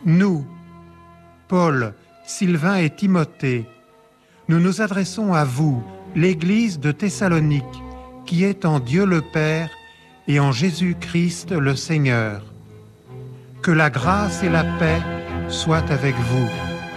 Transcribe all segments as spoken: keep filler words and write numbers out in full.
Nous, Paul, Sylvain et Timothée, nous nous adressons à vous, l'Église de Thessalonique, qui est en Dieu le Père et en Jésus-Christ le Seigneur. Que la grâce et la paix soient avec vous.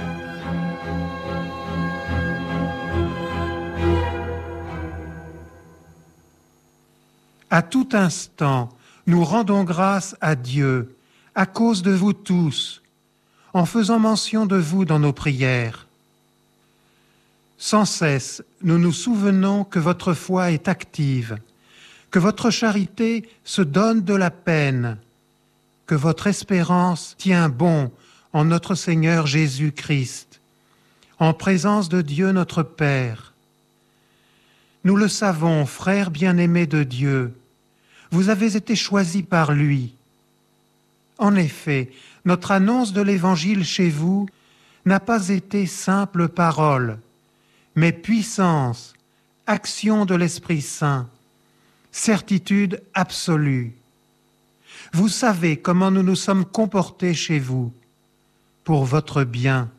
À tout instant, nous rendons grâce à Dieu, à cause de vous tous, en faisant mention de vous dans nos prières. Sans cesse, nous nous souvenons que votre foi est active, que votre charité se donne de la peine, que votre espérance tient bon en notre Seigneur Jésus-Christ, en présence de Dieu notre Père. Nous le savons, frères bien-aimés de Dieu, vous avez été choisis par lui. En effet, notre annonce de l'Évangile chez vous n'a pas été simple parole, mais puissance, action de l'Esprit Saint, certitude absolue. Vous savez comment nous nous sommes comportés chez vous, pour votre bien.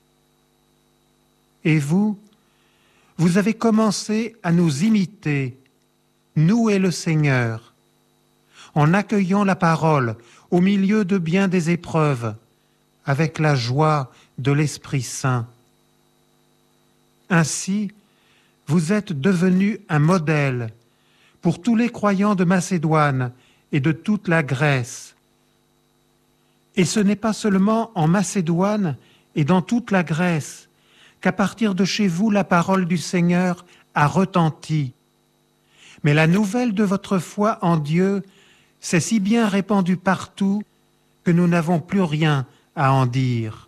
Et vous, vous avez commencé à nous imiter, nous et le Seigneur, en accueillant la parole au milieu de bien des épreuves, avec la joie de l'Esprit Saint. Ainsi, vous êtes devenus un modèle pour tous les croyants de Macédoine et de toute la Grèce. Et ce n'est pas seulement en Macédoine et dans toute la Grèce qu'à partir de chez vous la parole du Seigneur a retenti, mais la nouvelle de votre foi en Dieu s'est si bien répandue partout que nous n'avons plus rien à en dire.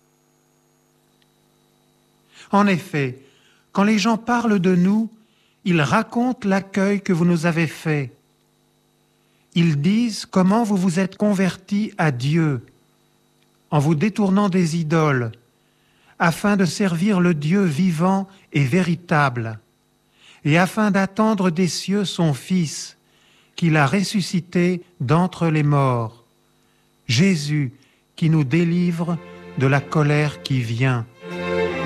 En effet, quand les gens parlent de nous, ils racontent l'accueil que vous nous avez fait. Ils disent comment vous vous êtes convertis à Dieu, en vous détournant des idoles, afin de servir le Dieu vivant et véritable, et afin d'attendre des cieux son Fils, qu'il a ressuscité d'entre les morts, Jésus qui nous délivre de la colère qui vient.